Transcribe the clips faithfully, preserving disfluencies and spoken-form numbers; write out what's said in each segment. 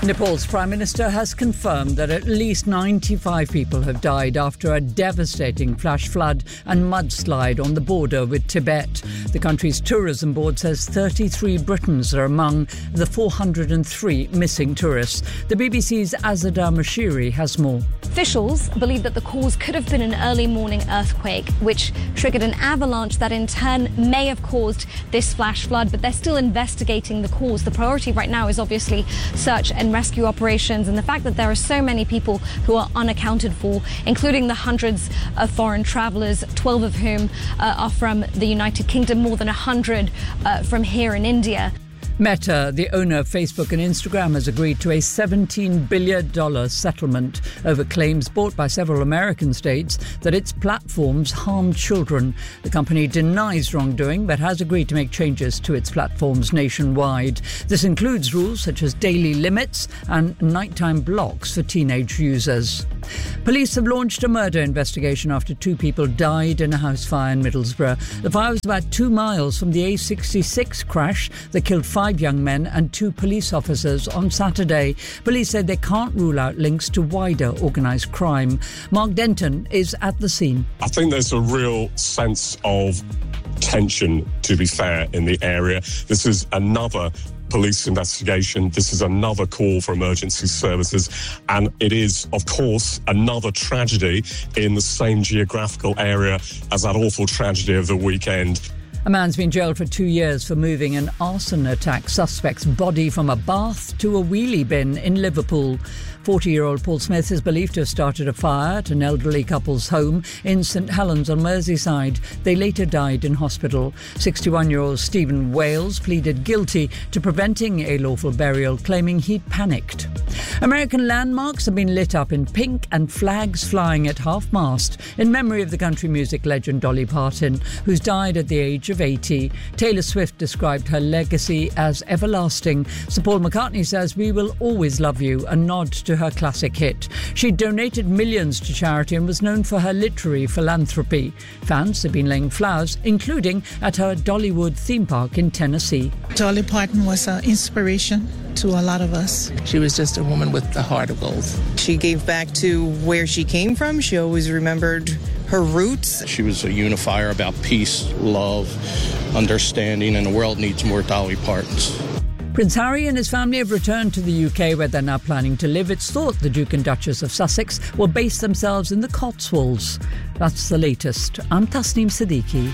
Nepal's Prime Minister has confirmed that at least ninety-five people have died after a devastating flash flood and mudslide on the border with Tibet. The country's tourism board says thirty-three Britons are among the four hundred three missing tourists. The B B C's Azadeh Moshiri has more. Officials believe that the cause could have been an early morning earthquake, which triggered an avalanche that in turn may have caused this flash flood, but they're still investigating the cause. The priority right now is obviously search and rescue operations, and the fact that there are so many people who are unaccounted for, including the hundreds of foreign travellers, twelve of whom uh, are from the United Kingdom, more than one hundred uh, from here in India. Meta, the owner of Facebook and Instagram, has agreed to a seventeen billion dollars settlement over claims brought by several American states that its platforms harm children. The company denies wrongdoing but has agreed to make changes to its platforms nationwide. This includes rules such as daily limits and nighttime blocks for teenage users. Police have launched a murder investigation after two people died in a house fire in Middlesbrough. The fire was about two miles from the A sixty-six crash that killed five young men and two police officers on Saturday. Police said they can't rule out links to wider organised crime. Mark Denton is at the scene. I think there's a real sense of tension, to be fair, in the area. This is another police investigation. This is another call for emergency services, and it is, of course, another tragedy in the same geographical area as that awful tragedy of the weekend. A man's been jailed for two years for moving an arson attack suspect's body from a bath to a wheelie bin in Liverpool. forty-year-old Paul Smith is believed to have started a fire at an elderly couple's home in St Helens on Merseyside. They later died in hospital. sixty-one-year-old Stephen Wales pleaded guilty to preventing a lawful burial, claiming he'd panicked. American landmarks have been lit up in pink and flags flying at half-mast in memory of the country music legend Dolly Parton, who's died at the age of eighty. Taylor Swift described her legacy as everlasting. Sir Paul McCartney says, "We will always love you," a nod to her classic hit. She donated millions to charity and was known for her literary philanthropy. Fans have been laying flowers, including at her Dollywood theme park in Tennessee. Dolly Parton was an inspiration to a lot of us. She was just a woman with the heart of gold. She gave back to where she came from. She always remembered her roots. She was a unifier about peace, love, understanding, and the world needs more Dolly Partons. Prince Harry and his family have returned to the U K, where they're now planning to live. It's thought the Duke and Duchess of Sussex will base themselves in the Cotswolds. That's the latest. I'm Tasneem Siddiqui.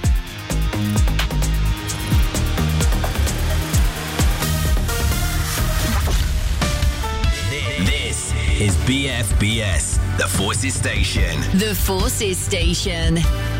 This is B F B S, the Forces Station. The Forces Station.